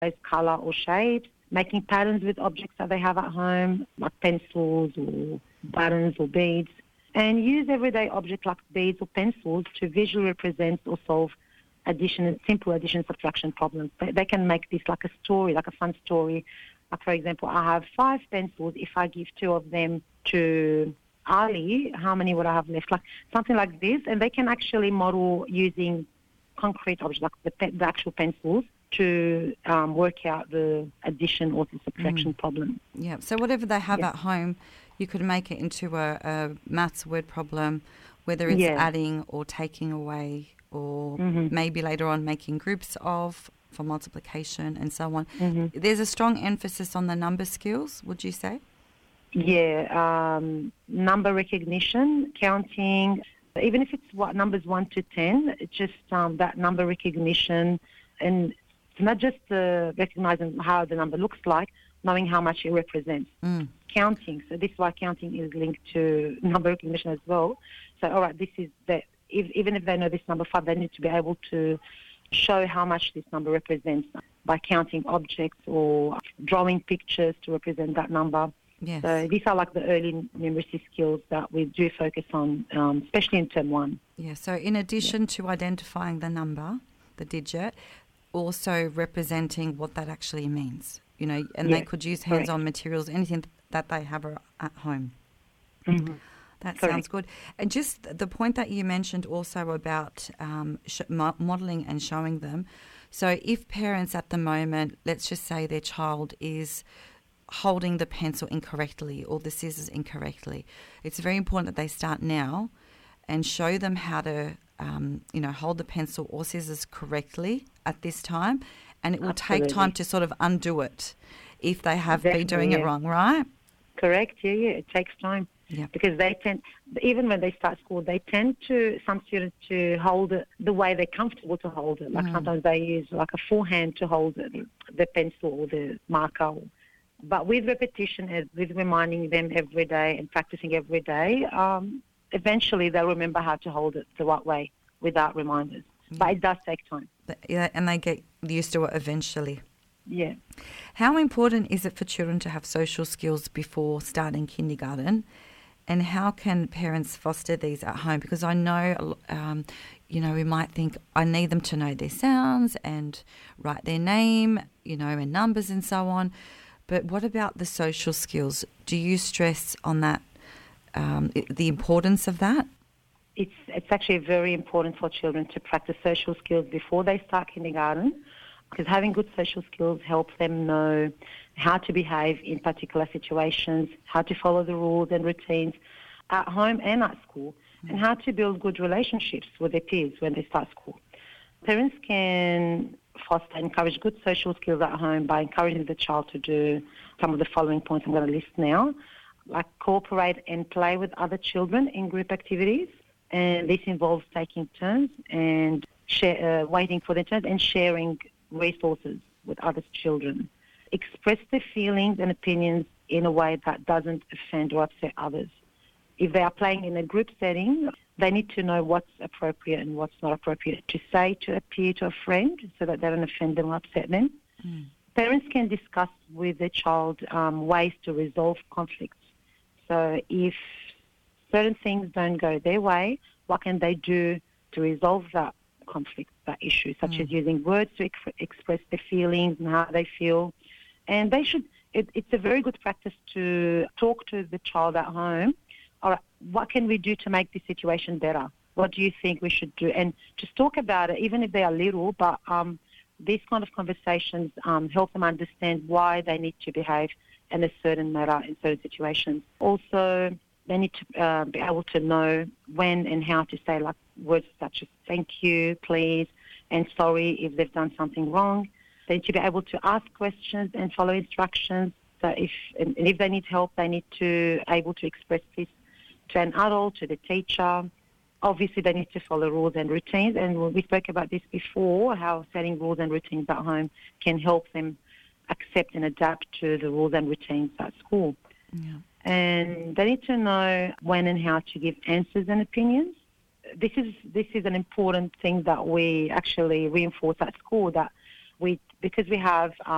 those colour or shapes, making patterns with objects that they have at home, like pencils or buttons or beads, and use everyday objects like beads or pencils to visually represent or solve simple addition subtraction problems. They can make this like a story, like a fun story. Like, for example, I have 5 pencils. If I give 2 of them to Ali, how many would I have left? Like something like this, and they can actually model using concrete objects, like the actual pencils, to work out the addition or the subtraction problem. Yeah, so whatever they have at home, you could make it into a maths word problem, whether it's adding or taking away, or maybe later on making groups of for multiplication and so on. There's a strong emphasis on the number skills, would you say? Yeah, number recognition, counting, even if it's numbers 1 to 10, it's just that number recognition, and it's not just recognizing how the number looks like, knowing how much it represents. Counting, so this is why counting is linked to number recognition as well. So, all right, this is that. Even if they know this number 5, they need to be able to show how much this number represents by counting objects or drawing pictures to represent that number. Yes. So these are like the early numeracy skills that we do focus on, especially in Term 1. Yeah, so in addition to identifying the number, the digit, also representing what that actually means, and they could use hands-on materials, anything that they have at home. That sounds good. And just the point that you mentioned also about modelling and showing them. So if parents at the moment, let's just say their child is holding the pencil incorrectly or the scissors incorrectly, it's very important that they start now and show them how to, hold the pencil or scissors correctly at this time. And it will take time to sort of undo it if they have been doing it wrong, right? Correct, it takes time. Yeah. Because they tend, even when they start school, they tend some students to hold it the way they're comfortable to hold it. Like sometimes they use like a forehand to hold the pencil or the marker. But with repetition, with reminding them every day and practicing every day, eventually they'll remember how to hold it the right way without reminders. But it does take time. Yeah, and they get used to it eventually. Yeah. How important is it for children to have social skills before starting kindergarten? And how can parents foster these at home? Because I know, we might think, I need them to know their sounds and write their name, and numbers and so on. But what about the social skills? Do you stress on that, the importance of that? It's actually very important for children to practice social skills before they start kindergarten, because having good social skills helps them know how to behave in particular situations, how to follow the rules and routines at home and at school, and how to build good relationships with their peers when they start school. Parents can foster and encourage good social skills at home by encouraging the child to do some of the following points I'm going to list now, like cooperate and play with other children in group activities. And this involves taking turns and waiting for their turns and sharing resources with other children. Express their feelings and opinions in a way that doesn't offend or upset others. If they are playing in a group setting, they need to know what's appropriate and what's not appropriate to say to a peer, to a friend, so that they don't offend them or upset them. Parents can discuss with their child ways to resolve conflicts. So if certain things don't go their way, what can they do to resolve that conflict, that issue, such as using words to express their feelings and how they feel. And they should, it's a very good practice to talk to the child at home. All right, what can we do to make this situation better? What do you think we should do? And just talk about it, even if they are little, but these kind of conversations help them understand why they need to behave in a certain manner in certain situations. Also, they need to be able to know when and how to say like words such as thank you, please, and sorry if they've done something wrong. They need to be able to ask questions and follow instructions. So if they need help, they need to able to express this to an adult, to the teacher. Obviously, they need to follow rules and routines. And we spoke about this before, how setting rules and routines at home can help them accept and adapt to the rules and routines at school. Yeah. And they need to know when and how to give answers and opinions. This is an important thing that we actually reinforce at school, that because we have